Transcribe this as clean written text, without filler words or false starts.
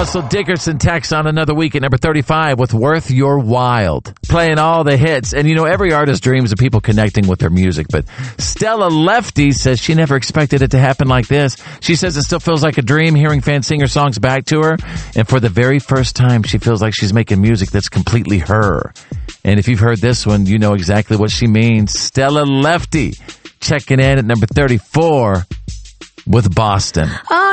Russell Dickerson text on another week at number 35 with Worth Your Wild. Playing all the hits. And you know, every artist dreams of people connecting with their music, but Stella Lefty says she never expected it to happen like this. She says it still feels like a dream hearing fans sing her songs back to her. And for the very first time, she feels like she's making music that's completely her. And if you've heard this one, you know exactly what she means. Stella Lefty checking in at number 34 with Boston.